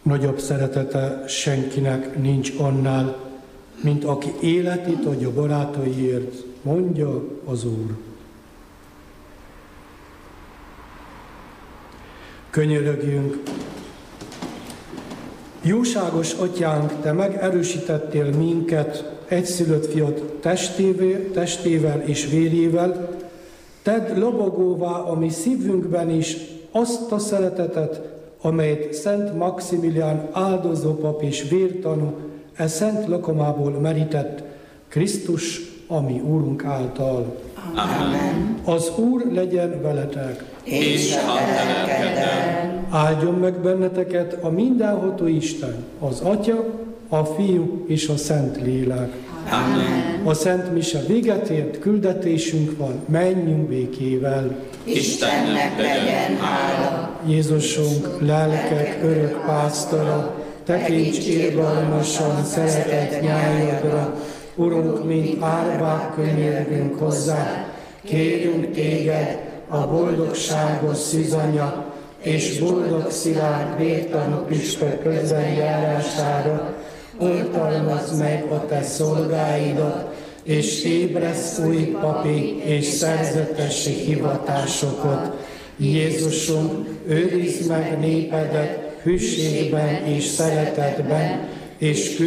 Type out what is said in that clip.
Nagyobb szeretete senkinek nincs annál, mint aki életét adja barátaiért, mondja az Úr. Könyörögjünk! Jóságos Atyánk, Te megerősítettél minket egyszülött fiad testével és vérével, tedd lobogóvá a mi szívünkben is azt a szeretetet, amelyet Szent Maximilián áldozópap és vértanú szent lakomából merített Krisztus, a mi Úrunk által. Amen. Az Úr legyen veletek, És a lelkeddel. áldjon meg benneteket a mindenható Isten, az Atya, a Fiú és a Szent Lélek. Amen. A Szent Mise véget ért, küldetésünk van, menjünk békével. Istennek legyen hála. Jézusunk, lelkek örök pásztora, tekints irgalmasan szeretett nyájadra, Urunk, mint árvák könyörgünk hozzá, kérünk téged, a boldogságos szűzanya, és boldog szilárd vértanú püspök közbenjárására, oltalmazd meg a te szolgáidat, és ébresz új papi és szerzetesi hivatásokat. Jézusunk, őrizd meg népedet hűségben és szeretetben, és